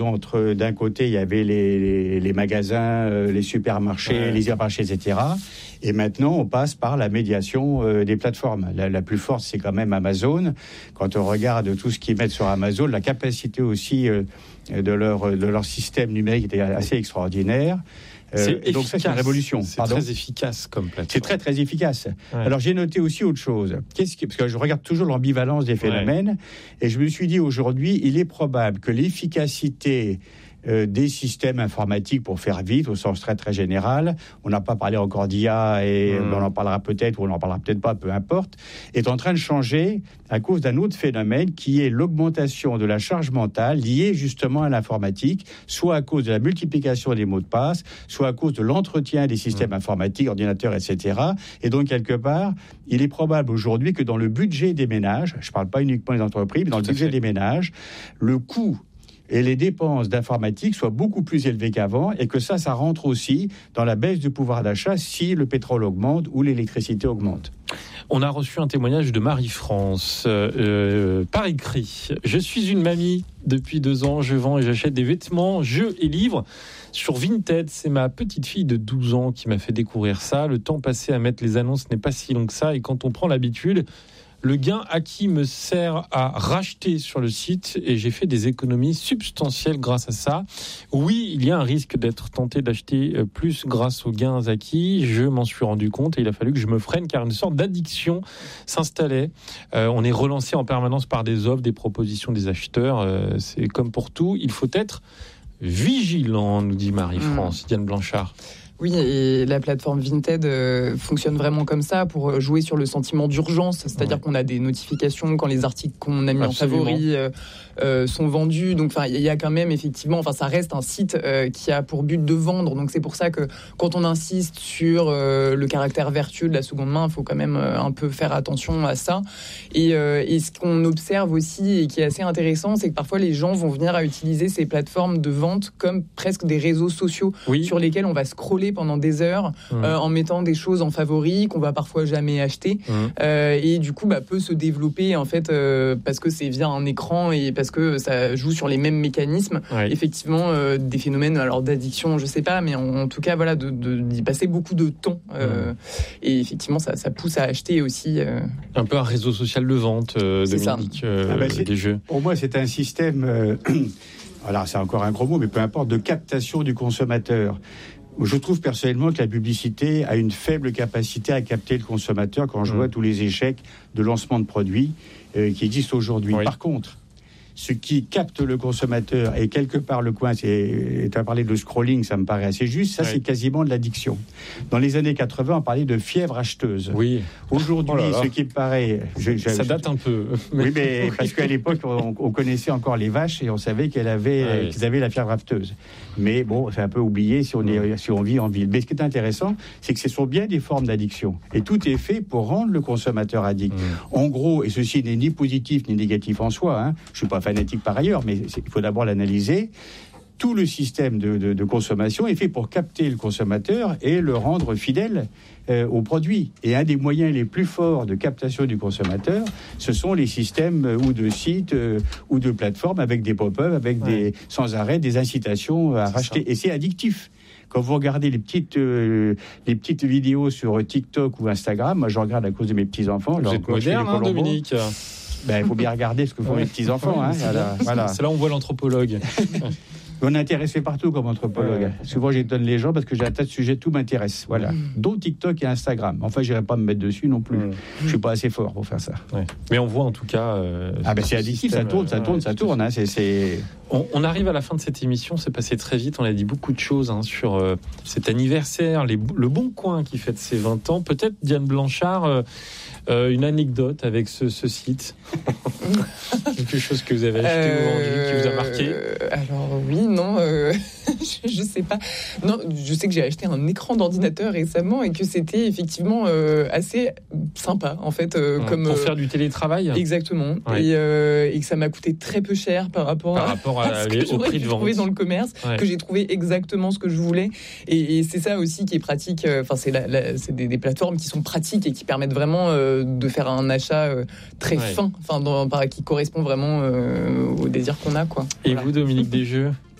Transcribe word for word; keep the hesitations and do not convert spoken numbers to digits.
Entre, d'un côté, il y avait les, les, les magasins, euh, les supermarchés, ouais. les hypermarchés, et cetera. Et maintenant, on passe par la médiation euh, des plateformes. La, la plus forte, c'est quand même Amazon. Quand on regarde tout ce qu'ils mettent sur Amazon, la capacité aussi euh, de, leur, de leur système numérique était assez extraordinaire. C'est euh, donc ça, c'est une révolution. C'est Pardon. très efficace comme plateforme. C'est très, très efficace. Ouais. Alors, j'ai noté aussi autre chose. Qu'est-ce qui... Parce que je regarde toujours l'ambivalence des phénomènes. Ouais. Et je me suis dit, aujourd'hui, il est probable que l'efficacité euh, des systèmes informatiques, pour faire vite, au sens très, très général, on n'a pas parlé encore d'I A, et mmh. on en parlera peut-être, ou on n'en parlera peut-être pas, peu importe, est en train de changer à cause d'un autre phénomène qui est l'augmentation de la charge mentale liée justement à l'informatique, soit à cause de la multiplication des mots de passe, soit à cause de l'entretien des systèmes mmh. informatiques, ordinateurs, et cetera. Et donc, quelque part, il est probable aujourd'hui que dans le budget des ménages, je ne parle pas uniquement des entreprises, mais dans Tout le budget fait. des ménages, le coût et les dépenses d'informatique soient beaucoup plus élevées qu'avant, et que ça, ça rentre aussi dans la baisse du pouvoir d'achat si le pétrole augmente ou l'électricité augmente. On a reçu un témoignage de Marie-France euh, par écrit. Je suis une mamie depuis deux ans, je vends et j'achète des vêtements, jeux et livres sur Vinted. C'est ma petite fille de douze ans qui m'a fait découvrir ça. Le temps passé à mettre les annonces n'est pas si long que ça, et quand on prend l'habitude, le gain acquis me sert à racheter sur le site, et j'ai fait des économies substantielles grâce à ça. Oui, il y a un risque d'être tenté d'acheter plus grâce aux gains acquis. Je m'en suis rendu compte et il a fallu que je me freine, car une sorte d'addiction s'installait. Euh, on est relancé en permanence par des offres, des propositions des acheteurs. Euh, c'est comme pour tout, il faut être vigilant, nous dit Marie-France. Mmh. Diane Blanchard. Oui, et la plateforme Vinted euh, fonctionne vraiment comme ça pour jouer sur le sentiment d'urgence. C'est-à-dire ouais. qu'on a des notifications quand les articles qu'on a mis Absolument. en favori euh, euh, sont vendus. Donc, enfin, il y a quand même effectivement, enfin, ça reste un site euh, qui a pour but de vendre. Donc, c'est pour ça que quand on insiste sur euh, le caractère vertueux de la seconde main, il faut quand même euh, un peu faire attention à ça. Et, euh, et ce qu'on observe aussi et qui est assez intéressant, c'est que parfois les gens vont venir à utiliser ces plateformes de vente comme presque des réseaux sociaux oui. sur lesquels on va scroller pendant des heures mmh. euh, en mettant des choses en favoris qu'on va parfois jamais acheter mmh. euh, et du coup bah, peut se développer en fait euh, parce que c'est via un écran et parce que ça joue sur les mêmes mécanismes ouais. effectivement euh, des phénomènes alors d'addiction je sais pas mais en, en tout cas voilà de, de, d'y passer beaucoup de temps euh, mmh. et effectivement ça, ça pousse à acheter aussi euh... un peu un réseau social de vente euh, Dominique euh, ah bah des jeux. Pour moi c'est un système euh, alors c'est encore un gros mot mais peu importe de captation du consommateur. Je trouve personnellement que la publicité a une faible capacité à capter le consommateur quand je mmh. vois tous les échecs de lancement de produits euh, qui existent aujourd'hui. Oui. Par contre, ce qui capte le consommateur et quelque part le coin, c'est, tu as parlé de scrolling, ça me paraît assez juste, ça oui. c'est quasiment de l'addiction. Dans les années quatre-vingts, on parlait de fièvre acheteuse. Oui. Aujourd'hui, oh là là. ce qui me paraît... Je, je, ça date un peu. Oui, mais oui. parce qu'à l'époque, on, on connaissait encore les vaches et on savait qu'elles avaient, ah oui. qu'ils avaient la fièvre afteuse. Mais bon, c'est un peu oublié si on, est, si on vit en ville. Mais ce qui est intéressant, c'est que ce sont bien des formes d'addiction. Et tout est fait pour rendre le consommateur addict. Mmh. En gros, et ceci n'est ni positif ni négatif en soi, hein, je ne suis pas fanatique par ailleurs, mais il faut d'abord l'analyser. Tout le système de, de, de consommation est fait pour capter le consommateur et le rendre fidèle euh, au produit. Et un des moyens les plus forts de captation du consommateur, ce sont les systèmes euh, ou de sites euh, ou de plateformes avec des pop-up, avec ouais. des, sans arrêt des incitations à c'est racheter. Ça. Et c'est addictif. Quand vous regardez les petites, euh, les petites vidéos sur TikTok ou Instagram, moi je regarde à cause de mes petits-enfants. Vous êtes moderne, hein, Dominique. Ben, il faut bien regarder ce que font ouais. les petits-enfants. Hein, voilà, voilà. C'est là où on voit l'anthropologue. On est intéressé partout comme anthropologue. Ouais. Souvent, j'étonne les gens parce que j'ai un tas de sujets, tout m'intéresse. Voilà. Mmh. Dont TikTok et Instagram. Enfin, je n'irai pas me mettre dessus non plus. Mmh. Je ne suis pas assez fort pour faire ça. Ouais. Mais on voit en tout cas... Euh, ah ben c'est addictif, ça tourne, ça tourne, ouais, ça tourne. Hein, c'est, c'est... On, on arrive à la fin de cette émission, c'est passé très vite. On a dit beaucoup de choses hein, sur euh, cet anniversaire, les, le Bon Coin qui fête ses vingt ans. Peut-être, Diane Blanchard... Euh, Euh, une anecdote avec ce, ce site. Quelque chose que vous avez acheté euh, ou vendu qui vous a marqué. Alors oui, non. Euh... je sais pas. Non, je sais que j'ai acheté un écran d'ordinateur récemment et que c'était effectivement euh, assez sympa en fait. Euh, ouais, comme pour euh, faire du télétravail. Exactement. Ouais. Et, euh, et que ça m'a coûté très peu cher par rapport, par à, rapport à, à ce que les, au j'aurais prix de vente. trouvé dans le commerce, ouais. que j'ai trouvé exactement ce que je voulais. Et, et c'est ça aussi qui est pratique. Enfin, c'est, la, la, c'est des, des plateformes qui sont pratiques et qui permettent vraiment euh, de faire un achat euh, très ouais. fin, enfin, dans, qui correspond vraiment euh, au désir qu'on a, quoi. Et voilà. vous, Dominique Desjeux?